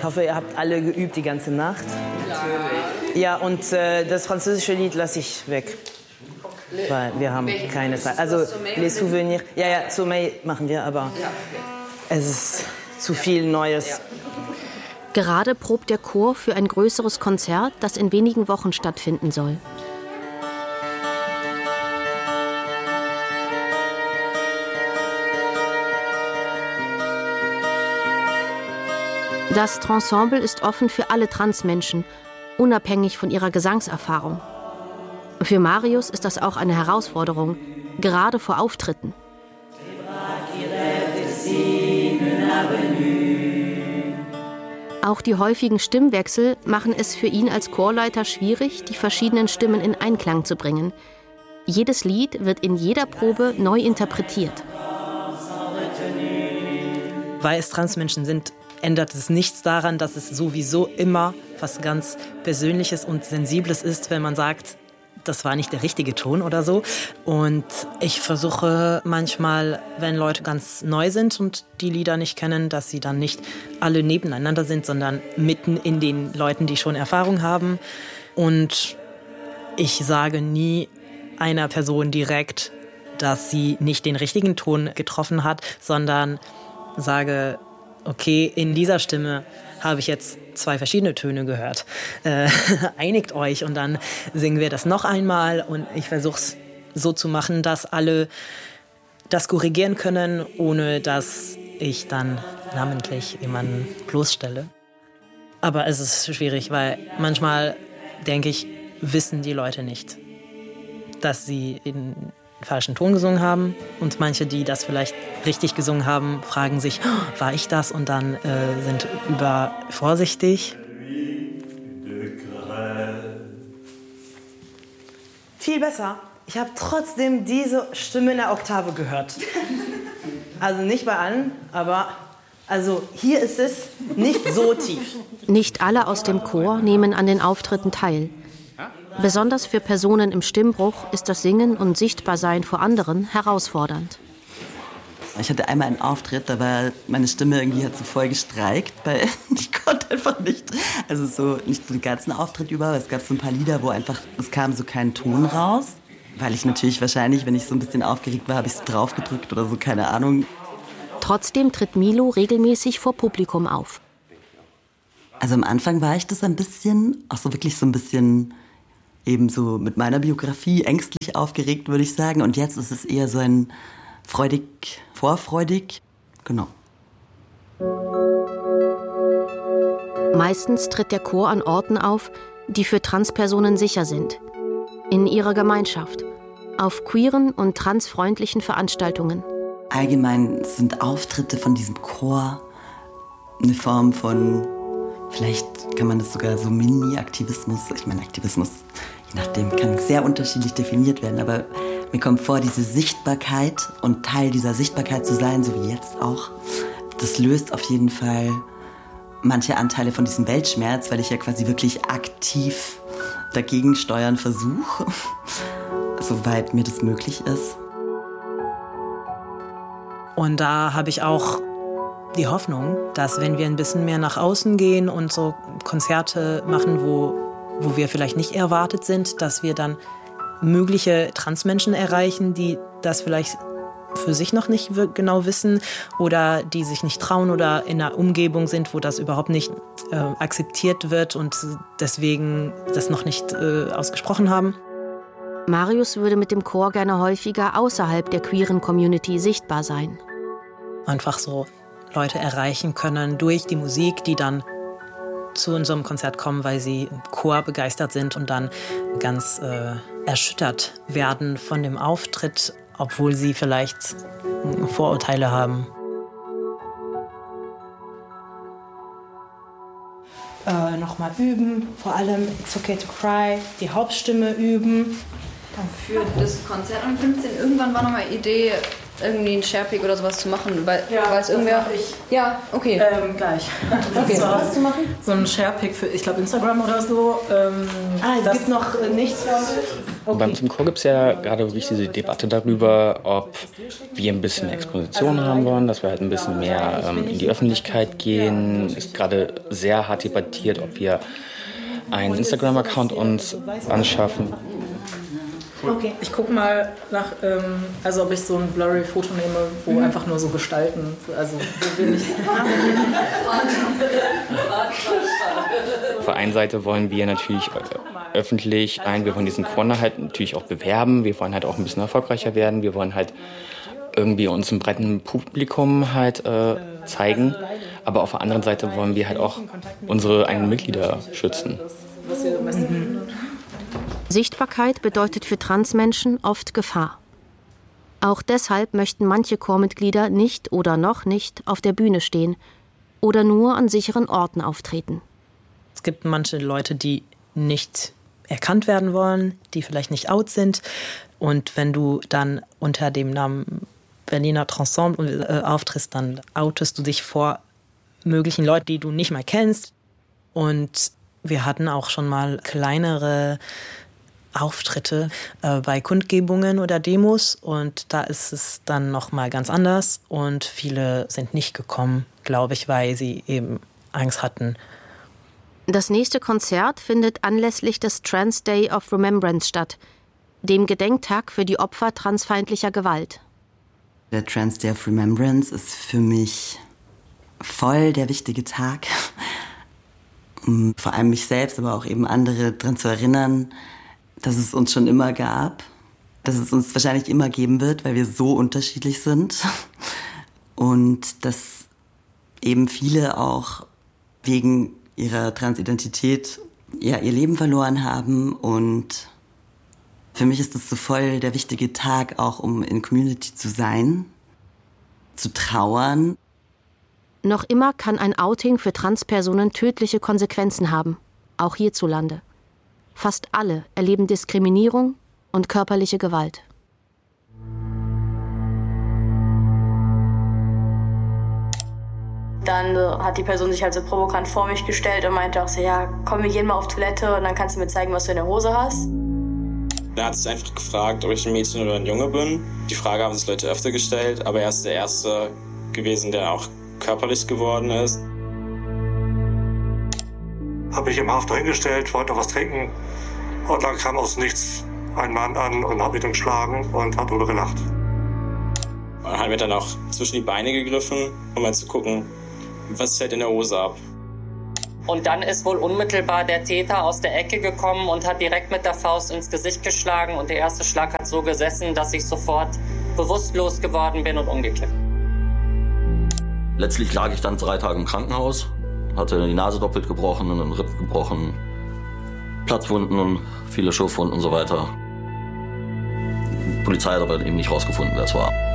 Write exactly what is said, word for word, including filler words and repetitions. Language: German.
Ich hoffe, ihr habt alle geübt die ganze Nacht. Natürlich. Ja, und äh, das französische Lied lasse ich weg. Weil wir haben keine Zeit. Also, les Souvenirs. Ja, ja, Sommeil machen wir, aber es ist zu viel Neues. Gerade probt der Chor für ein größeres Konzert, das in wenigen Wochen stattfinden soll. Das Trensemble ist offen für alle Transmenschen, unabhängig von ihrer Gesangserfahrung. Für Marius ist das auch eine Herausforderung, gerade vor Auftritten. Auch die häufigen Stimmwechsel machen es für ihn als Chorleiter schwierig, die verschiedenen Stimmen in Einklang zu bringen. Jedes Lied wird in jeder Probe neu interpretiert. Weil es Transmenschen sind, ändert es nichts daran, dass es sowieso immer was ganz Persönliches und Sensibles ist, wenn man sagt, das war nicht der richtige Ton oder so. Und ich versuche manchmal, wenn Leute ganz neu sind und die Lieder nicht kennen, dass sie dann nicht alle nebeneinander sind, sondern mitten in den Leuten, die schon Erfahrung haben. Und ich sage nie einer Person direkt, dass sie nicht den richtigen Ton getroffen hat, sondern sage, okay, in dieser Stimme habe ich jetzt zwei verschiedene Töne gehört. Äh, einigt euch und dann singen wir das noch einmal. Und ich versuche es so zu machen, dass alle das korrigieren können, ohne dass ich dann namentlich jemanden bloßstelle. Aber es ist schwierig, weil manchmal, denke ich, wissen die Leute nicht, dass sie in falschen Ton gesungen haben. Und manche, die das vielleicht richtig gesungen haben, fragen sich, oh, war ich das? Und dann äh, sind übervorsichtig. Viel besser. Ich habe trotzdem diese Stimme in der Oktave gehört. Also nicht bei allen, aber also hier ist es nicht so tief. Nicht alle aus dem Chor nehmen an den Auftritten teil. Besonders für Personen im Stimmbruch ist das Singen und Sichtbarsein vor anderen herausfordernd. Ich hatte einmal einen Auftritt, da war meine Stimme irgendwie hat so voll gestreikt, weil ich konnte einfach nicht, also so nicht den ganzen Auftritt über, aber es gab so ein paar Lieder, wo einfach, es kam so kein Ton raus, weil ich natürlich wahrscheinlich, wenn ich so ein bisschen aufgeregt war, habe ich so drauf gedrückt oder so, keine Ahnung. Trotzdem tritt Milo regelmäßig vor Publikum auf. Also am Anfang war ich das ein bisschen, auch so wirklich so ein bisschen eben so mit meiner Biografie ängstlich aufgeregt, würde ich sagen. Und jetzt ist es eher so ein freudig, vorfreudig. Genau. Meistens tritt der Chor an Orten auf, die für Transpersonen sicher sind. In ihrer Gemeinschaft. Auf queeren und transfreundlichen Veranstaltungen. Allgemein sind Auftritte von diesem Chor eine Form von, vielleicht kann man das sogar so Mini-Aktivismus, ich meine Aktivismus, je nachdem, kann sehr unterschiedlich definiert werden, aber mir kommt vor, diese Sichtbarkeit und Teil dieser Sichtbarkeit zu sein, so wie jetzt auch, das löst auf jeden Fall manche Anteile von diesem Weltschmerz, weil ich ja quasi wirklich aktiv dagegen steuern versuche, soweit mir das möglich ist. Und da habe ich auch die Hoffnung, dass wenn wir ein bisschen mehr nach außen gehen und so Konzerte machen, wo, wo wir vielleicht nicht erwartet sind, dass wir dann mögliche Transmenschen erreichen, die das vielleicht für sich noch nicht genau wissen oder die sich nicht trauen oder in einer Umgebung sind, wo das überhaupt nicht äh, akzeptiert wird und deswegen das noch nicht äh, ausgesprochen haben. Marius würde mit dem Chor gerne häufiger außerhalb der queeren Community sichtbar sein. Einfach so Leute erreichen können durch die Musik, die dann zu unserem Konzert kommen, weil sie im Chor begeistert sind und dann ganz äh, erschüttert werden von dem Auftritt, obwohl sie vielleicht Vorurteile haben. Äh, Nochmal üben, vor allem It's Okay to Cry, die Hauptstimme üben. Für das Konzert um fünfzehn irgendwann war noch mal Idee, irgendwie ein Sharepick oder sowas zu machen, weil ja, weiß irgendwer. Ich. Ja, okay. Ähm, gleich. Okay. So, Was zu machen? So ein Sharepick für, ich glaube, Instagram oder so. Ähm, ah, es gibt noch äh, nichts. Okay. Bei uns im Chor gibt es ja gerade wirklich diese Debatte darüber, ob wir ein bisschen Exposition haben wollen, dass wir halt ein bisschen mehr ähm, in die Öffentlichkeit gehen. Es ist gerade sehr hart debattiert, ob wir einen Instagram-Account uns anschaffen. Okay. Ich gucke mal nach, ähm, also ob ich so ein blurry Foto nehme, wo mhm. einfach nur so Gestalten, also wo will ich. Auf der einen Seite wollen wir natürlich öffentlich ein, wir wollen diesen Corner halt natürlich auch bewerben, wir wollen halt auch ein bisschen erfolgreicher werden, wir wollen halt irgendwie uns im breiten Publikum halt äh, zeigen, aber auf der anderen Seite wollen wir halt auch unsere eigenen Mitglieder schützen. Mhm. Sichtbarkeit bedeutet für Transmenschen oft Gefahr. Auch deshalb möchten manche Chormitglieder nicht oder noch nicht auf der Bühne stehen oder nur an sicheren Orten auftreten. Es gibt manche Leute, die nicht erkannt werden wollen, die vielleicht nicht out sind. Und wenn du dann unter dem Namen Berliner Transemble äh, auftrittst, dann outest du dich vor möglichen Leuten, die du nicht mal kennst. Und wir hatten auch schon mal kleinere Auftritte äh, bei Kundgebungen oder Demos und da ist es dann noch mal ganz anders und viele sind nicht gekommen, glaube ich, weil sie eben Angst hatten. Das nächste Konzert findet anlässlich des Trans Day of Remembrance statt, dem Gedenktag für die Opfer transfeindlicher Gewalt. Der Trans Day of Remembrance ist für mich voll der wichtige Tag, um vor allem mich selbst, aber auch eben andere daran zu erinnern, dass es uns schon immer gab, dass es uns wahrscheinlich immer geben wird, weil wir so unterschiedlich sind und dass eben viele auch wegen ihrer Transidentität ja, ihr Leben verloren haben und für mich ist das so voll der wichtige Tag, auch um in Community zu sein, zu trauern. Noch immer kann ein Outing für Transpersonen tödliche Konsequenzen haben, auch hierzulande. Fast alle erleben Diskriminierung und körperliche Gewalt. Dann hat die Person sich halt so provokant vor mich gestellt und meinte auch so, ja, komm, wir gehen mal auf Toilette und dann kannst du mir zeigen, was du in der Hose hast. Er hat sich einfach gefragt, ob ich ein Mädchen oder ein Junge bin. Die Frage haben sich Leute öfter gestellt, aber er ist der Erste gewesen, der auch körperlich geworden ist. Habe mich im Haft dahingestellt, wollte noch was trinken und dann kam aus nichts ein Mann an und hat mich dann geschlagen und hat darüber gelacht. Und hat mir dann auch zwischen die Beine gegriffen, um mal zu gucken, was fällt in der Hose ab. Und dann ist wohl unmittelbar der Täter aus der Ecke gekommen und hat direkt mit der Faust ins Gesicht geschlagen und der erste Schlag hat so gesessen, dass ich sofort bewusstlos geworden bin und umgekippt. Letztlich lag ich dann drei Tage im Krankenhaus, hatte die Nase doppelt gebrochen, einen Rippen gebrochen, Platzwunden und viele Schürfwunden und so weiter. Die Polizei hat aber eben nicht rausgefunden, wer es war.